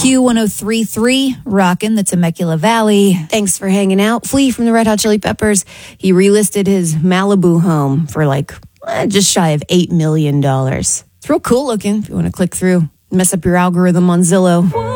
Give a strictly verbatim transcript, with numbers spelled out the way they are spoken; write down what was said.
Q one oh three point three, rockin' the Temecula Valley. Thanks for hanging out. Flea from the Red Hot Chili Peppers. He relisted his Malibu home for like eh, just shy of eight million dollars. It's real cool looking if you want to click through, mess up your algorithm on Zillow.